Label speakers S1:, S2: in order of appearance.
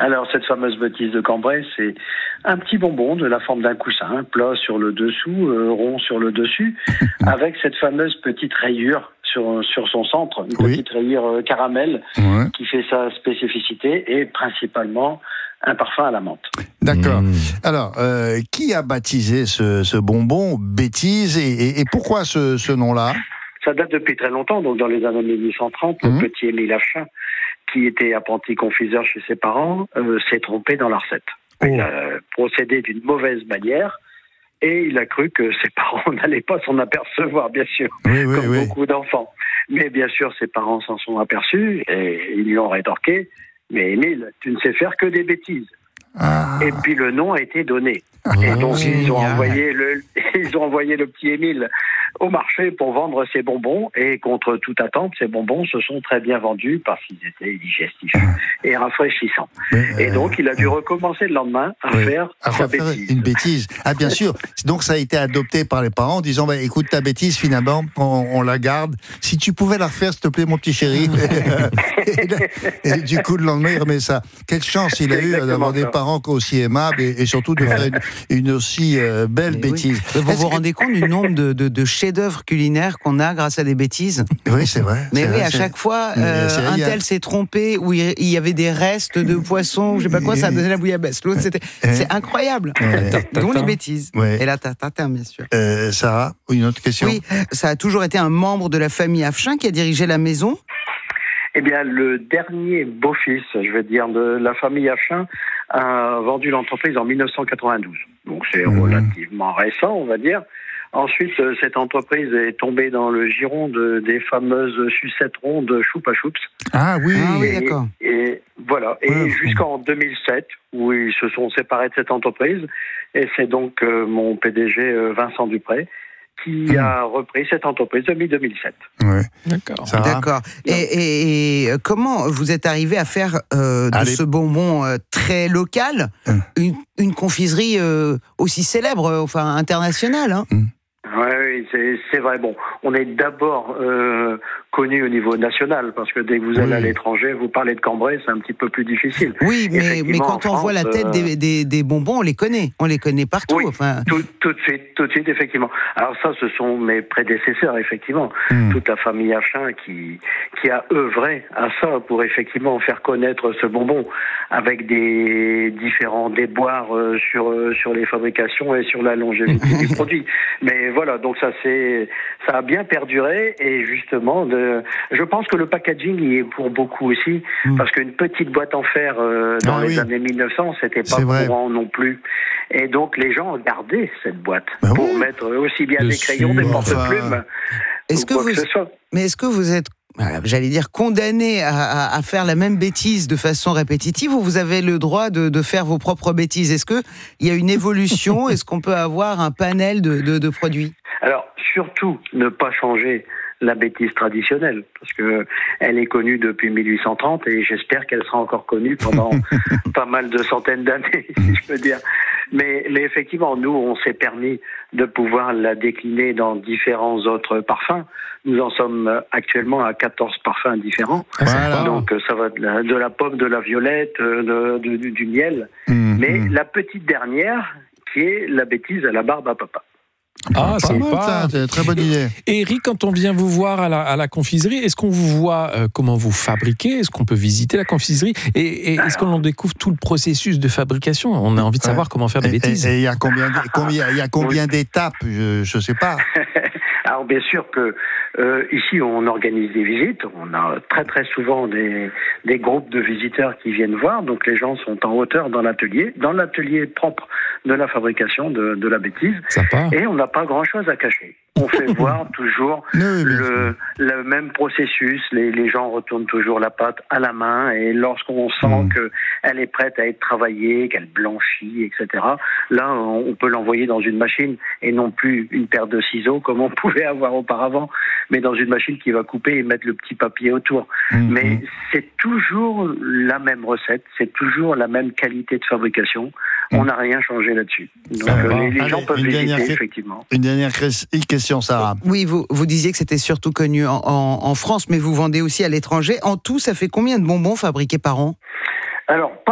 S1: Alors, cette fameuse bêtise de Cambrai, c'est un petit bonbon de la forme d'un coussin, plat sur le dessous, rond sur le dessus, avec cette fameuse petite rayure sur son centre, une petite rayure caramel qui fait sa spécificité et principalement un parfum à la menthe.
S2: D'accord. Alors, qui a baptisé ce bonbon bêtise et pourquoi ce nom-là ?
S1: Ça date depuis très longtemps, donc dans les années 1830, le petit Émile Affechin, qui était apprenti confiseur chez ses parents, s'est trompé dans la recette. Il a procédé d'une mauvaise manière et il a cru que ses parents n'allaient pas s'en apercevoir, bien sûr, comme beaucoup d'enfants. Mais bien sûr, ses parents s'en sont aperçus et ils lui ont rétorqué « Mais Émile, tu ne sais faire que des bêtises ». Et puis le nom a été donné. Et donc ils ont envoyé le petit Émile au marché pour vendre ses bonbons, et contre toute attente, ces bonbons se sont très bien vendus parce qu'ils étaient digestifs et rafraîchissants. Et donc il a dû recommencer le lendemain à faire
S2: une bêtise. Ah bien sûr. Donc ça a été adopté par les parents en disant écoute, ta bêtise finalement on la garde. Si tu pouvais la refaire, s'il te plaît mon petit chéri. et du coup le lendemain il remet ça. Quelle chance il a eu d'avoir des parents aussi aimables et surtout de faire une aussi belle bêtise.
S3: Vous vous rendez compte du nombre de chefs-d'œuvre culinaires qu'on a grâce à des bêtises ?
S2: Oui, c'est vrai.
S3: Mais oui, à chaque fois, un tel s'est trompé, où il y avait des restes de poissons, je sais pas quoi, ça a donné la bouillabaisse. L'autre, c'est incroyable. Dont les bêtises. Et la tatin, bien sûr.
S2: Sarah, une autre question ?
S3: Oui, ça a toujours été un membre de la famille Affechin qui a dirigé la maison ?
S1: Eh bien, le dernier beau-fils, je veux dire, de la famille Affechin, a vendu l'entreprise en 1992. Donc c'est relativement récent, on va dire. Ensuite, cette entreprise est tombée dans le giron des fameuses sucettes rondes Choupa Choups.
S2: Ah oui,
S3: d'accord.
S1: Et voilà. Et jusqu'en 2007, où ils se sont séparés de cette entreprise. Et c'est donc mon PDG Vincent Dupré qui a repris cette entreprise depuis 2007.
S2: Ouais.
S3: D'accord. Et comment vous êtes arrivé à faire de ce bonbon très local une confiserie aussi célèbre, enfin internationale, hein ?
S1: Oui, c'est vrai. Bon, on est d'abord connu au niveau national, parce que dès que vous allez à l'étranger, vous parlez de Cambrai, c'est un petit peu plus difficile.
S3: Oui, mais quand on voit la tête des bonbons, on les connaît partout.
S1: Oui,
S3: enfin...
S1: tout de suite, effectivement. Alors ça, ce sont mes prédécesseurs, effectivement. Toute la famille Affechin qui a œuvré à ça pour effectivement faire connaître ce bonbon avec des différents déboires sur les fabrications et sur la longévité du produit. Mais voilà, donc ça a bien perduré, et justement, je pense que le packaging y est pour beaucoup aussi, parce qu'une petite boîte en fer dans les années 1900, c'était pas courant non plus. Et donc les gens gardaient cette boîte pour mettre aussi bien des crayons, des porte-plumes.
S3: Est-ce que vous êtes, j'allais dire, condamné à faire la même bêtise de façon répétitive, ou vous avez le droit de faire vos propres bêtises ? Est-ce qu'il y a une évolution ? Est-ce qu'on peut avoir un panel de produits ?
S1: Alors, surtout, ne pas changer la bêtise traditionnelle, parce que elle est connue depuis 1830, et j'espère qu'elle sera encore connue pendant pas mal de centaines d'années, si je peux dire. Mais effectivement, nous, on s'est permis de pouvoir la décliner dans différents autres parfums. Nous en sommes actuellement à 14 parfums différents. Voilà. Donc ça va de la pomme, de la violette, du miel. Mais la petite dernière, qui est la bêtise à la barbe à papa.
S4: Ah, sympa.
S2: C'est une très bonne idée.
S4: Et Eric, quand on vient vous voir à la confiserie, est-ce qu'on vous voit comment vous fabriquez ? Est-ce qu'on peut visiter la confiserie ? Et est-ce qu'on découvre tout le processus de fabrication ? On a envie de savoir comment faire des bêtises.
S2: Et il y a combien d'étapes ? Je sais pas.
S1: Alors bien sûr que ici on organise des visites, on a très très souvent des groupes de visiteurs qui viennent voir, donc les gens sont en hauteur dans l'atelier propre de la fabrication de la bêtise.
S4: Sympa.
S1: Et on n'a pas grand chose à cacher. On fait voir toujours le même processus, les gens retournent toujours la pâte à la main, et lorsqu'on sent qu'elle est prête à être travaillée, qu'elle blanchit, etc., là on peut l'envoyer dans une machine, et non plus une paire de ciseaux comme on pouvait avoir auparavant, mais dans une machine qui va couper et mettre le petit papier autour. Mais c'est toujours la même recette, c'est toujours la même qualité de fabrication. On n'a rien changé là-dessus. Donc les gens peuvent visiter, effectivement.
S2: Une dernière question, Sarah.
S3: Oui, vous disiez que c'était surtout connu en France, mais vous vendez aussi à l'étranger. En tout, ça fait combien de bonbons fabriqués par an ?
S1: Alors,